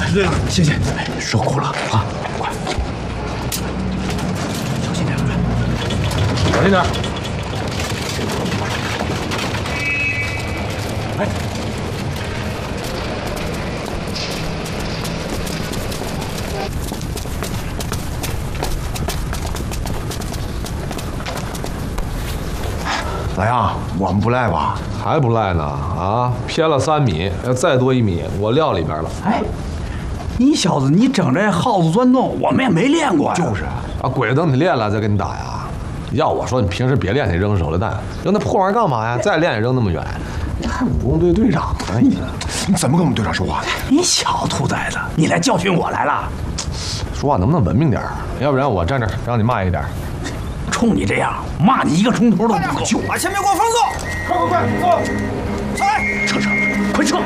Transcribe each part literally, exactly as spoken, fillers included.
对，谢谢。 哎，受苦了啊！快， 小心点， 小心点。哎。 咋样？我们不赖吧？ 还不赖呢啊！偏了三米，要再多一米，我撂里边了。 哎，你小子，你整这耗子钻洞，我们也没练过呀。 就是啊，鬼等你练了再跟你打呀！要我说，你平时别练那扔手榴弹，扔那破玩意儿干嘛呀？再练也扔那么远。你还武工队队长呢？你你怎么跟我们队长说话的？ 你小兔崽子，你来教训我来了？ 说话能不能文明点？要不然我站这儿让你慢一点。 冲你这样，骂你一个钟头都不够。 就把前面给我封住！快快快，走！上来！ 撤撤，快撤！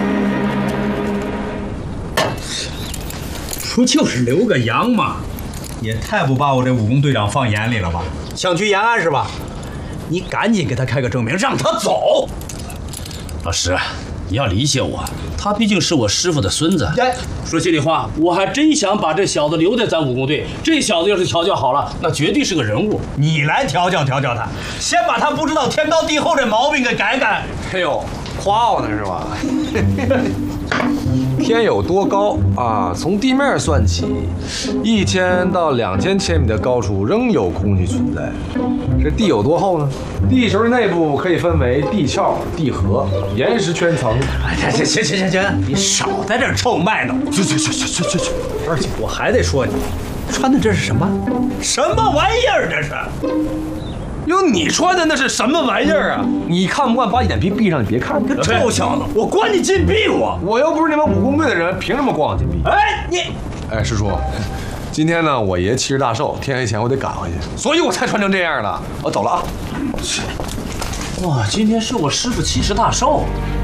不就是留个洋吗？也太不把我这武工队长放眼里了吧？想去延安是吧？你赶紧给他开个证明，让他走。 老师，你要理解我，他毕竟是我师傅的孙子。哎，说心里话，我还真想把这小子留在咱武工队。这小子要是调教好了，那绝对是个人物。 你来调教调教他，先把他不知道天高地厚这毛病给改改。 哎呦，夸我呢是吧？天有多高啊？从地面算起，一千到两千千米的高处仍有空气存在。这地有多厚呢？地球的内部可以分为地壳、地核、岩石圈层。 哎，行行行行行，你少在这儿臭卖弄。 去去去去去去去！ 而且我还得说你，穿的这是什么？什么玩意儿？这是？ 哟，你穿的那是什么玩意儿啊？你看不惯，把眼皮闭上，你别看。 个臭小子，我关你禁闭我！ 我又不是你们武工队的人，凭什么关我禁闭？ 哎，你， 哎，师叔，今天呢，我爷七十大寿，天黑前我得赶回去，所以我才穿成这样的。我走了啊。 哇，今天是我师傅七十大寿，